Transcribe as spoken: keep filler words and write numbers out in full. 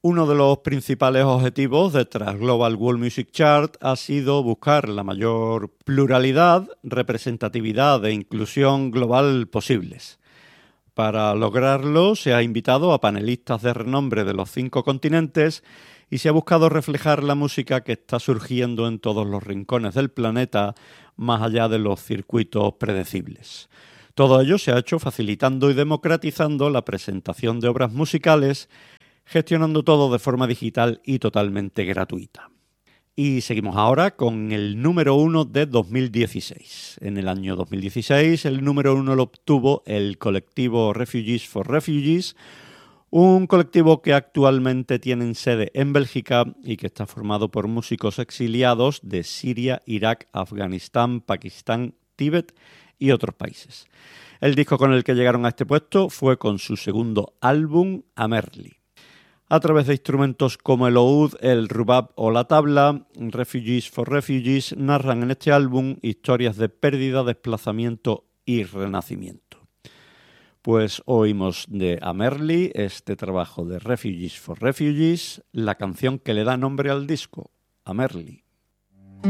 Uno de los principales objetivos de Transglobal World Music Chart ha sido buscar la mayor pluralidad, representatividad e inclusión global posibles. Para lograrlo se ha invitado a panelistas de renombre de los cinco continentes y se ha buscado reflejar la música que está surgiendo en todos los rincones del planeta, más allá de los circuitos predecibles. Todo ello se ha hecho facilitando y democratizando la presentación de obras musicales, gestionando todo de forma digital y totalmente gratuita. Y seguimos ahora con el número uno de dos mil dieciséis. En el año dos mil dieciséis el número uno lo obtuvo el colectivo Refugees for Refugees, un colectivo que actualmente tiene sede en Bélgica y que está formado por músicos exiliados de Siria, Irak, Afganistán, Pakistán, Tíbet y otros países. El disco con el que llegaron a este puesto fue con su segundo álbum, Amerli. A través de instrumentos como el oud, el rubab o la tabla, Refugees for Refugees narran en este álbum historias de pérdida, desplazamiento y renacimiento. Pues oímos de Amerli, este trabajo de Refugees for Refugees, la canción que le da nombre al disco, Amerli.